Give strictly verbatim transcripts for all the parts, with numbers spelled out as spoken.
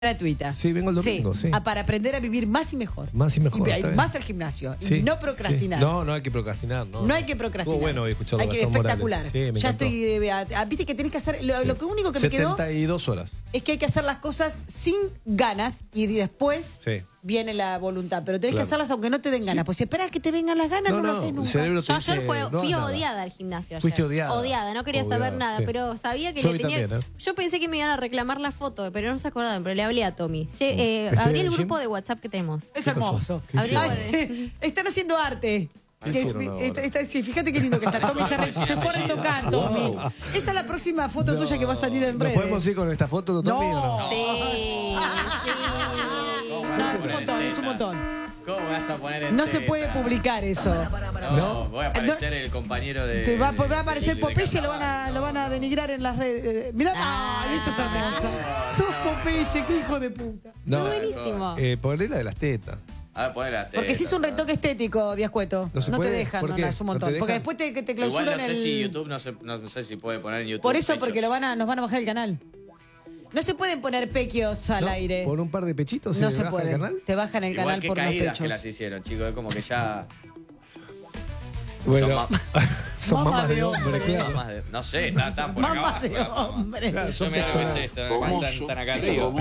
gratuita. Sí, vengo el domingo, sí. sí. A, para aprender a vivir más y mejor. Más y mejor. Y, y más al gimnasio. Sí, y no procrastinar. Sí. No, no hay que procrastinar. No, no hay que procrastinar. Estuvo bueno escucharlo. Hay que espectacular. Sí, me ya encantó. estoy. Eh, a, Viste que tenés que hacer. Lo, sí. lo que único que me quedó. setenta y dos horas. Es que hay que hacer las cosas sin ganas y después. Sí. Viene la voluntad, pero tenés claro. que hacerlas aunque no te den ganas. Pues si esperas que te vengan las ganas, no, no, no lo haces nunca. Yo ayer fue, no, fui nada. odiada al gimnasio. Ayer. Fuiste odiada. Odiada, no quería odiada, saber nada, sí. pero sabía que yo le tenía. También, ¿eh? Yo pensé que me iban a reclamar la foto, pero no se acordaban, pero le hablé a Tommy. Che, eh, abrí el grupo de WhatsApp que tenemos. Es hermoso. Ay, están haciendo arte. Que, esta, esta, sí, fíjate qué lindo que está. Tommy se, re, se fue a retocar, Tommy. Wow. Esa es la próxima foto no. tuya que va a salir en redes. ¿Nos podemos ir con esta foto, Tommy? No. ¿O no? Sí, sí. No, es un montón, es un montón. ¿Cómo vas a poner en No teta? se puede publicar eso. No, no. voy a aparecer no. el compañero de... Te va, va a aparecer Popeye y lo van a, no. lo van a denigrar en las redes. Mirá, ah, ¡ay, esa es hermosa! Sos Popeye, qué hijo de puta. No, buenísimo. Eh, ponle la de las tetas. A ver, poner las tetas. Porque si es un retoque estético, Díaz Cueto. No, no te dejan, no, no, es un montón. ¿No porque después te, te clausuran Igual no sé el... si YouTube, no sé, no sé si puede poner en YouTube. Por eso, pechos. porque lo van a, nos van a bajar el canal. No se pueden poner pequios al ¿No? aire. ¿Por un par de pechitos no se, se baja puede. el canal? Te bajan el Igual canal que por los caídas pechos. que las hicieron, chicos. Es como que ya... Bueno, son, ma son mamá mamas de de hombre, hombre. claro. mamás de... No sé, están, están por acá Mamá abajo. de hombre. Claro, Yo me da que sé, están, están, están acá arriba.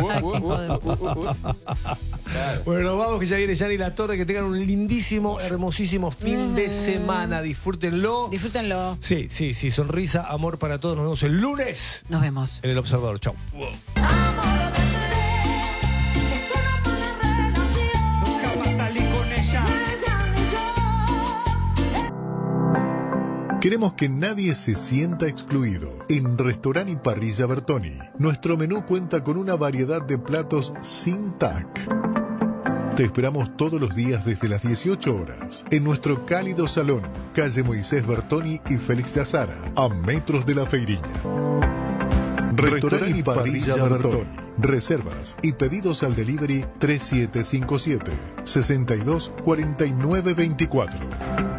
Claro. Bueno, vamos que ya viene Yani La Torre. Que tengan un lindísimo, hermosísimo fin mm. de semana. Disfrútenlo. Disfrútenlo. Sí, sí, sí. Sonrisa, amor para todos. Nos vemos el lunes. Nos vemos. En El Observador. Chau. Wow. Queremos que nadie se sienta excluido. En Restaurant y Parrilla Bertoni, nuestro menú cuenta con una variedad de platos sin tac. Te esperamos todos los días desde las dieciocho horas en nuestro cálido salón, calle Moisés Bertoni y Félix de Azara, a metros de la Feiriña. Restaurant y Parrilla Bertoni. Reservas y pedidos al delivery tres siete cinco siete, seis dos cuatro nueve dos cuatro.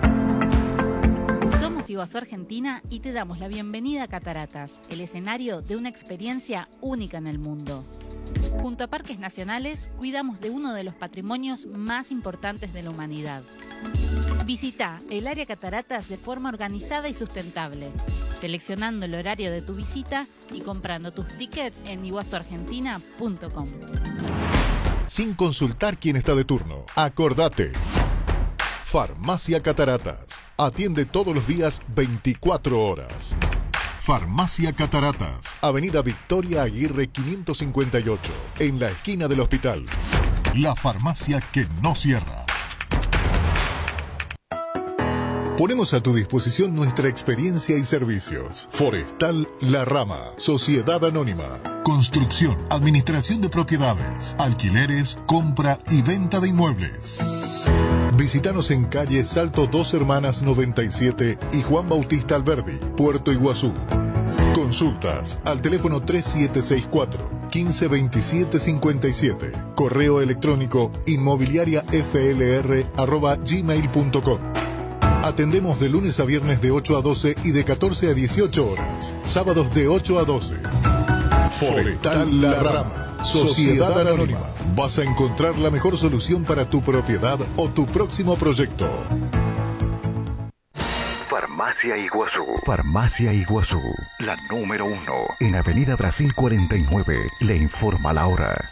Iguazú Argentina y te damos la bienvenida a Cataratas, el escenario de una experiencia única en el mundo. Junto a Parques Nacionales, cuidamos de uno de los patrimonios más importantes de la humanidad. Visita el área Cataratas de forma organizada y sustentable, seleccionando el horario de tu visita y comprando tus tickets en iguazú argentina punto com. Sin consultar quién está de turno, acordate. Farmacia Cataratas. Atiende todos los días veinticuatro horas. Farmacia Cataratas. Avenida Victoria Aguirre quinientos cincuenta y ocho. En la esquina del hospital. La farmacia que no cierra. Ponemos a tu disposición nuestra experiencia y servicios. Forestal La Rama. Sociedad Anónima. Construcción, administración de propiedades, alquileres, compra y venta de inmuebles. Visítanos en calle Salto Dos Hermanas noventa y siete y Juan Bautista Alberdi, Puerto Iguazú. Consultas al teléfono tres siete seis cuatro, uno cinco dos siete cinco siete. Correo electrónico inmobiliariaflr arroba gmail punto com. Atendemos de lunes a viernes de ocho a doce y de catorce a dieciocho horas. Sábados de ocho a doce. Forestal La Rama. Sociedad Anónima. Vas a encontrar la mejor solución para tu propiedad o tu próximo proyecto. Farmacia Iguazú. Farmacia Iguazú. La número uno. En Avenida Brasil cuarenta y nueve. Le informa la hora.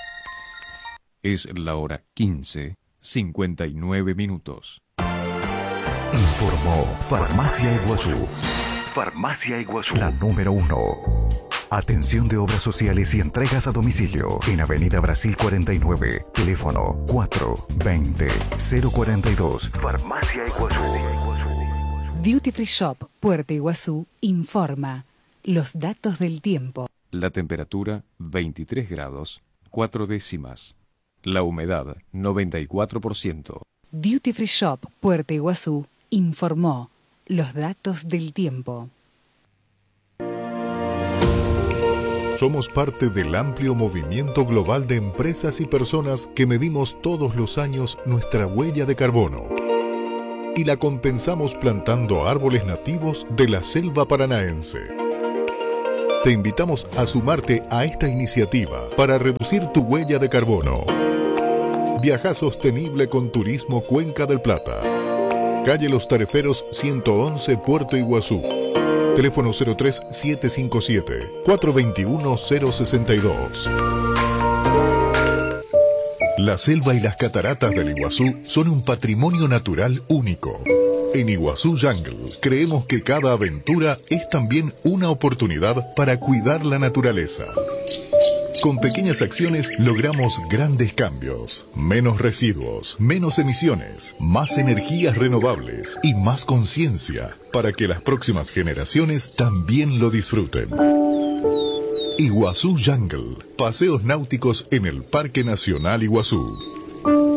Es la hora quince, cincuenta y nueve minutos. Informó Farmacia Iguazú. Farmacia Iguazú. La número uno. Atención de obras sociales y entregas a domicilio en Avenida Brasil cuarenta y nueve, teléfono cuatro veinte cero cuarenta y dos. Farmacia Iguazú. Duty Free Shop Puerto Iguazú informa los datos del tiempo. La temperatura veintitrés grados, cuatro décimas. La humedad noventa y cuatro por ciento. Duty Free Shop Puerto Iguazú informó los datos del tiempo. Somos parte del amplio movimiento global de empresas y personas que medimos todos los años nuestra huella de carbono y la compensamos plantando árboles nativos de la selva paranaense. Te invitamos a sumarte a esta iniciativa para reducir tu huella de carbono. Viaja sostenible con Turismo Cuenca del Plata. Calle Los Tareferos ciento once, Puerto Iguazú. Teléfono cero tres siete cinco siete, cuatro dos uno, cero seis dos. La selva y las cataratas del Iguazú son un patrimonio natural único. En Iguazú Jungle creemos que cada aventura es también una oportunidad para cuidar la naturaleza. Con pequeñas acciones logramos grandes cambios, menos residuos, menos emisiones, más energías renovables y más conciencia para que las próximas generaciones también lo disfruten. Iguazú Jungle, paseos náuticos en el Parque Nacional Iguazú.